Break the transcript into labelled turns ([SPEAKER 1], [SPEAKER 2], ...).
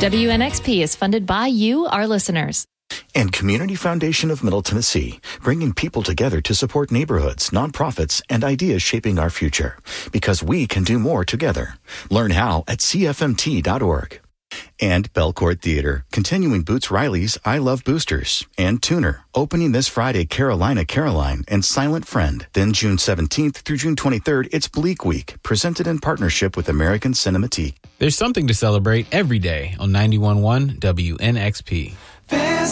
[SPEAKER 1] WNXP is funded by you, our listeners.
[SPEAKER 2] And Community Foundation of Middle Tennessee, bringing people together to support neighborhoods, nonprofits, and ideas shaping our future. Because we can do more together. Learn how at cfmt.org. And Belcourt Theater, continuing Boots Riley's I Love Boosters, and Tuner, opening this Friday Carolina Caroline and Silent Friend. Then June 17th through June 23rd, it's Bleak Week, presented in partnership with American Cinematique.
[SPEAKER 3] There's something to celebrate every day on 91.1 WNXP.
[SPEAKER 4] There's